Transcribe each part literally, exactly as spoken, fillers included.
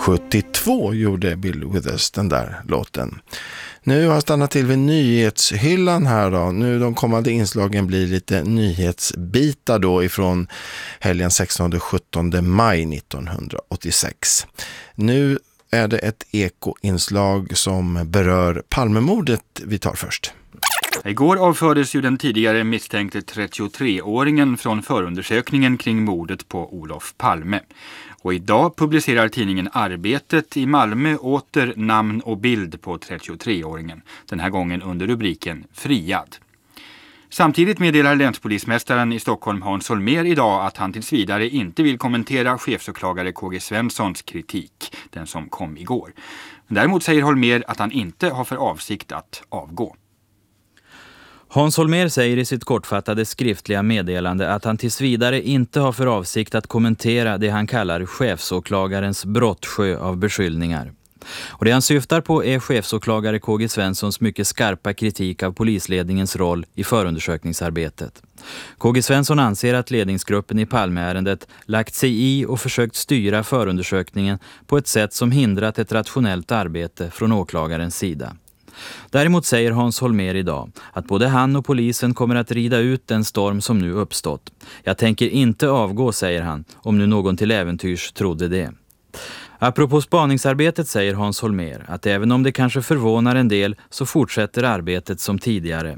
sjuttiotvå gjorde Bill Withers den där låten. Nu har jag stannat till vid nyhetshyllan här då. Nu de kommande inslagen blir lite nyhetsbitar då ifrån helgen sextonde och sjuttonde maj nittonhundraåttiosex. Nu är det ett ekoinslag som berör Palmemordet vi tar först. Igår avfördes ju den tidigare misstänkte trettiotre-åringen från förundersökningen kring mordet på Olof Palme. Och idag publicerar tidningen Arbetet i Malmö åter namn och bild på trettiotre-åringen. Den här gången under rubriken Friad. Samtidigt meddelar länspolismästaren i Stockholm Hans Holmér idag att han tills vidare inte vill kommentera chefsåklagare K G Svenssons kritik, den som kom igår. Däremot säger Holmér att han inte har för avsikt att avgå. Hans Holmér säger i sitt kortfattade skriftliga meddelande att han tills vidare inte har för avsikt att kommentera det han kallar chefsåklagarens brottsjö av beskyllningar. Och det han syftar på är chefsåklagare K G Svenssons mycket skarpa kritik av polisledningens roll i förundersökningsarbetet. K G Svensson anser att ledningsgruppen i Palmeärendet lagt sig i och försökt styra förundersökningen på ett sätt som hindrat ett rationellt arbete från åklagarens sida. Däremot säger Hans Holmér idag att både han och polisen kommer att rida ut den storm som nu uppstått. Jag tänker inte avgå, säger han, om nu någon till äventyrs trodde det. Apropå spaningsarbetet säger Hans Holmér att även om det kanske förvånar en del så fortsätter arbetet som tidigare.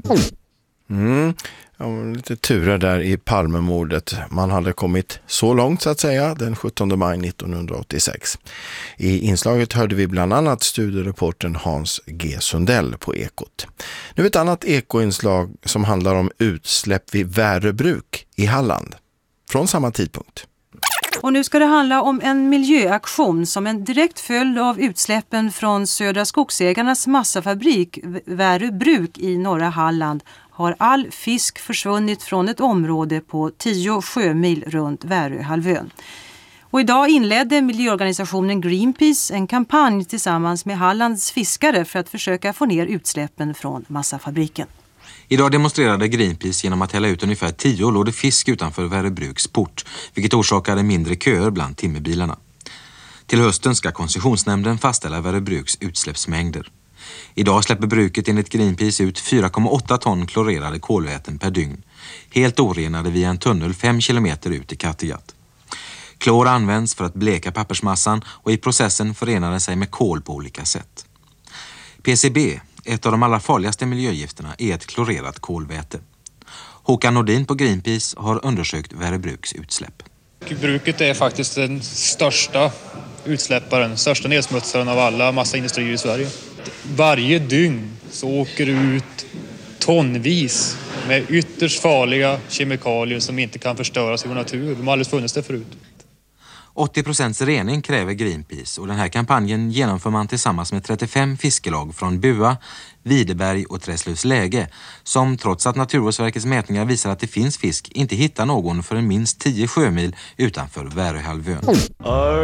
Mm. Ja, lite turer där i Palmemordet. Man hade kommit så långt så att säga den sjuttonde maj nittonhundraåttiosex. I inslaget hörde vi bland annat studiereportern Hans G. Sundell på Ekot. Nu ett annat ekoinslag som handlar om utsläpp vid Väröbruk i Halland. Från samma tidpunkt. Och nu ska det handla om en miljöaktion som en direkt följd av utsläppen från Södra Skogsägarnas massafabrik Väröbruk i norra Halland har all fisk försvunnit från ett område på tio sjömil runt Väröhalvön. Och idag inledde miljöorganisationen Greenpeace en kampanj tillsammans med Hallands fiskare för att försöka få ner utsläppen från massafabriken. Idag demonstrerade Greenpeace genom att hälla ut ungefär tio lådor fisk utanför Väröbruks port, vilket orsakade mindre köer bland timmerbilarna. Till hösten ska koncessionsnämnden fastställa Väröbruks utsläppsmängder. Idag släpper bruket enligt Greenpeace ut fyra komma åtta ton klorerade kolväten per dygn, helt orenade via en tunnel fem kilometer ut i Kattegatt. Klor används för att bleka pappersmassan och i processen förenar den sig med kol på olika sätt. P C B, ett av de allra farligaste miljögifterna, är ett klorerat kolväte. Håkan Nordin på Greenpeace har undersökt Väröbruks utsläpp. Bruket är faktiskt den största utsläpparen, största nedsmutsaren av alla massaindustrier i Sverige. Varje dygn så åker det ut tonvis med ytterst farliga kemikalier som inte kan förstöras i vår natur. De har aldrig funnits där förut. åttio procent rening kräver Greenpeace och den här kampanjen genomför man tillsammans med trettiofem fiskelag från Bua, Videberg och Träslövsläge som trots att Naturvårdsverkets mätningar visar att det finns fisk inte hittar någon för en minst tio sjömil utanför Väröhalvön.